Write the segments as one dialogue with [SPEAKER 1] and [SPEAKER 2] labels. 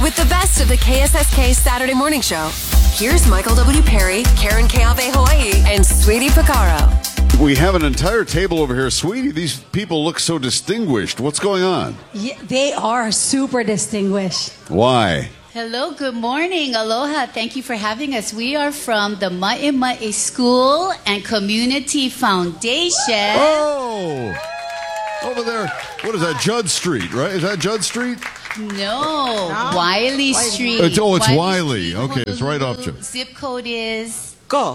[SPEAKER 1] With the best of the KSSK Saturday Morning Show, here's Michael W. Perry, Karen Keave Hawaii, and Sweetie Picaro.
[SPEAKER 2] We have an entire table over here. Sweetie, these people look so distinguished. What's going on?
[SPEAKER 3] Yeah, they are super distinguished.
[SPEAKER 2] Why?
[SPEAKER 4] Hello, good morning. Aloha. Thank you for having us. We are from the Ma'ema'e School and Community Foundation.
[SPEAKER 2] Oh! Over there. What is that? Judd Street, right? Is that Judd Street?
[SPEAKER 4] No. Wiley Street.
[SPEAKER 2] It's Wiley.
[SPEAKER 4] Street,
[SPEAKER 2] Okay, it's right up to.
[SPEAKER 4] Zip code is...
[SPEAKER 5] Go.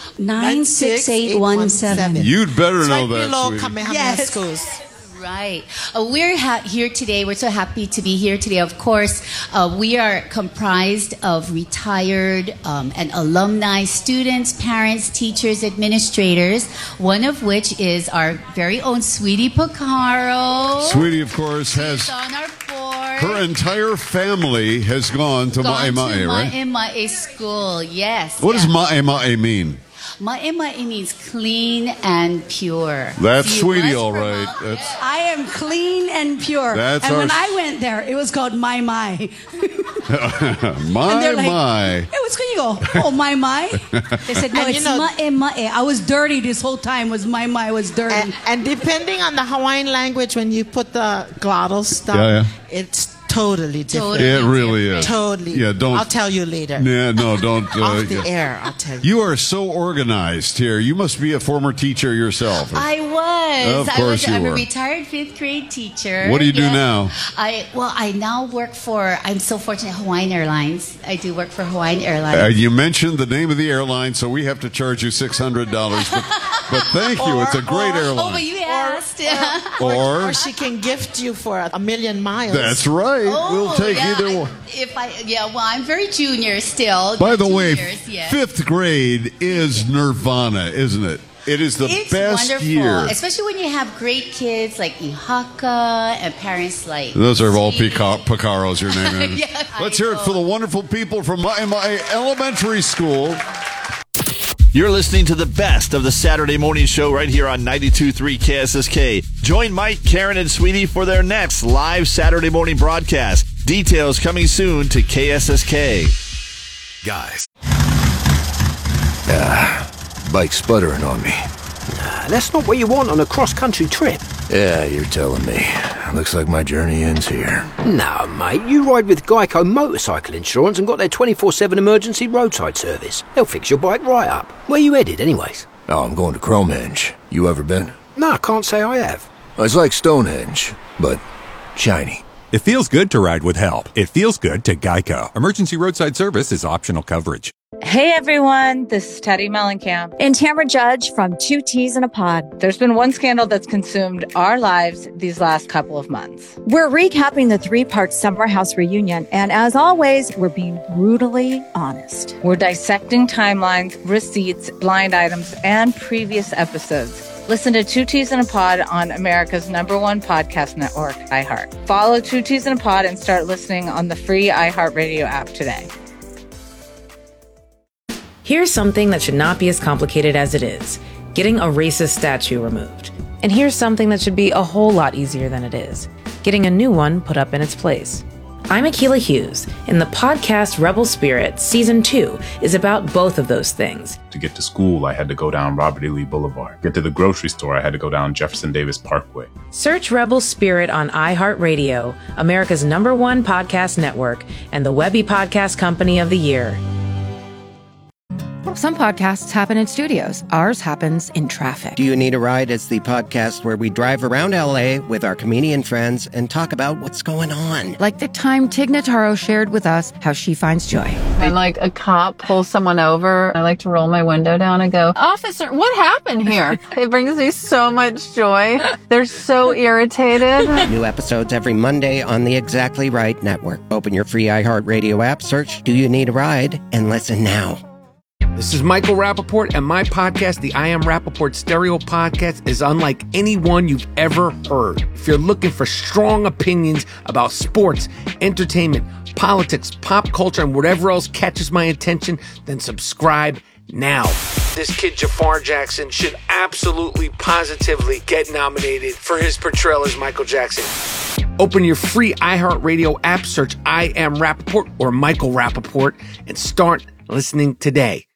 [SPEAKER 3] 96817.
[SPEAKER 2] You'd better know
[SPEAKER 5] right
[SPEAKER 2] that,
[SPEAKER 5] below
[SPEAKER 2] sweetie.
[SPEAKER 5] Kamehameha
[SPEAKER 3] Yes.
[SPEAKER 5] Schools.
[SPEAKER 4] Right. We're here today. We're so happy to be here today. Of course, we are comprised of retired and alumni, students, parents, teachers, administrators, one of which is our very own Sweetie Picaro.
[SPEAKER 2] Sweetie, of course,
[SPEAKER 4] She's
[SPEAKER 2] has
[SPEAKER 4] on our board.
[SPEAKER 2] her entire family has gone to Ma'ema'e, right?
[SPEAKER 4] Ma'ema'e School, yes.
[SPEAKER 2] What does Ma'ema'e mean?
[SPEAKER 4] Ma'ema'e means clean and pure.
[SPEAKER 2] That's
[SPEAKER 4] So you
[SPEAKER 2] Sweetie,
[SPEAKER 4] must
[SPEAKER 2] all right.
[SPEAKER 4] promote-
[SPEAKER 2] That's-
[SPEAKER 3] I am clean and pure.
[SPEAKER 2] That's
[SPEAKER 3] and
[SPEAKER 2] our-
[SPEAKER 3] when I went there, it was called My.
[SPEAKER 2] My.
[SPEAKER 3] And they're like, hey, what's going to go? Oh, My. They said, no,
[SPEAKER 5] And
[SPEAKER 3] it's Ma'ema'e. I was dirty this whole time. Was My was dirty.
[SPEAKER 5] And depending on the Hawaiian language, when you put the glottal stuff,
[SPEAKER 2] Yeah.
[SPEAKER 5] it's totally different.
[SPEAKER 4] Totally.
[SPEAKER 2] It really is.
[SPEAKER 5] Totally.
[SPEAKER 2] Yeah, don't.
[SPEAKER 5] I'll tell you later.
[SPEAKER 2] Yeah, no, don't.
[SPEAKER 5] Off the air, I'll tell you.
[SPEAKER 2] You are so organized here. You must be a former teacher yourself.
[SPEAKER 4] I was.
[SPEAKER 2] Of course you
[SPEAKER 4] I'm
[SPEAKER 2] were.
[SPEAKER 4] a retired 5th grade teacher.
[SPEAKER 2] What do you do
[SPEAKER 4] Yes.
[SPEAKER 2] now?
[SPEAKER 4] I now work for, I'm so fortunate, Hawaiian Airlines. I do work for Hawaiian Airlines.
[SPEAKER 2] You mentioned the name of the airline, so we have to charge you $600. But thank you. It's a great
[SPEAKER 4] Oh, but
[SPEAKER 2] airline.
[SPEAKER 4] you asked.
[SPEAKER 5] Or she can gift you for 1,000,000 miles.
[SPEAKER 2] That's right. We'll take
[SPEAKER 4] yeah,
[SPEAKER 2] either one.
[SPEAKER 4] Well, I'm very junior still.
[SPEAKER 2] By the way,
[SPEAKER 4] 2 years, yes.
[SPEAKER 2] 5th grade is nirvana, isn't it? It is the
[SPEAKER 4] It's
[SPEAKER 2] best
[SPEAKER 4] wonderful,
[SPEAKER 2] year.
[SPEAKER 4] especially when you have great kids like Ihaka and parents like.
[SPEAKER 2] Those are all
[SPEAKER 4] Steve.
[SPEAKER 2] Picaros, your name is.
[SPEAKER 4] Yeah,
[SPEAKER 2] Let's
[SPEAKER 4] I
[SPEAKER 2] hear it
[SPEAKER 4] know.
[SPEAKER 2] for the wonderful people from Ma'ema'e Elementary School.
[SPEAKER 6] You're listening to the best of the Saturday morning show right here on 92.3 KSSK. Join Mike, Karen, and Sweetie for their next live Saturday morning broadcast. Details coming soon to KSSK.
[SPEAKER 7] Guys. Bike sputtering on me.
[SPEAKER 8] That's not what you want on a cross-country trip.
[SPEAKER 7] Yeah, you're telling me. Looks like my journey ends here.
[SPEAKER 8] No, mate, you ride with Geico Motorcycle Insurance and got their 24/7 emergency roadside service. They'll fix your bike right up. Where you headed, anyways?
[SPEAKER 7] Oh, I'm going to Cromenge. You ever been?
[SPEAKER 8] No, I can't say I have.
[SPEAKER 7] It's like Stonehenge, but shiny.
[SPEAKER 9] It feels good to ride with help. It feels good to Geico. Emergency roadside service is optional coverage.
[SPEAKER 10] Hey everyone, this is Teddy Mellencamp
[SPEAKER 11] and Tamara Judge from Two Teas in a Pod.
[SPEAKER 10] There's been one scandal that's consumed our lives these last couple of months.
[SPEAKER 11] We're recapping the 3-part Summer House reunion, and as always, we're being brutally honest.
[SPEAKER 10] We're dissecting timelines, receipts, blind items, and previous episodes. Listen to Two Teas in a Pod on America's #1 podcast network, iHeart. Follow Two Teas in a Pod and start listening on the free iHeartRadio app today.
[SPEAKER 12] Here's something that should not be as complicated as it is: getting a racist statue removed. And here's something that should be a whole lot easier than it is: getting a new one put up in its place. I'm Akilah Hughes, and the podcast Rebel Spirit Season 2 is about both of those things.
[SPEAKER 13] To get to school, I had to go down Robert E. Lee Boulevard. Get to the grocery store, I had to go down Jefferson Davis Parkway.
[SPEAKER 12] Search Rebel Spirit on iHeartRadio, America's #1 podcast network, and the Webby Podcast Company of the Year.
[SPEAKER 14] Some podcasts happen in studios. Ours happens in traffic.
[SPEAKER 15] Do You Need a Ride is the podcast where we drive around LA with our comedian friends and talk about what's going on.
[SPEAKER 14] Like the time Tig Notaro shared with us how she finds joy.
[SPEAKER 16] When like a cop pulls someone over, I like to roll my window down and go, "Officer, what happened here?" It brings me so much joy. They're so irritated.
[SPEAKER 15] New episodes every Monday on the Exactly Right Network. Open your free iHeartRadio app, search Do You Need a Ride, and listen now.
[SPEAKER 17] This is Michael Rappaport, and my podcast, the I Am Rappaport Stereo Podcast, is unlike any one you've ever heard. If you're looking for strong opinions about sports, entertainment, politics, pop culture, and whatever else catches my attention, then subscribe now. This kid Jafar Jackson should absolutely, positively get nominated for his portrayal as Michael Jackson. Open your free iHeartRadio app, search I Am Rappaport or Michael Rappaport, and start listening today.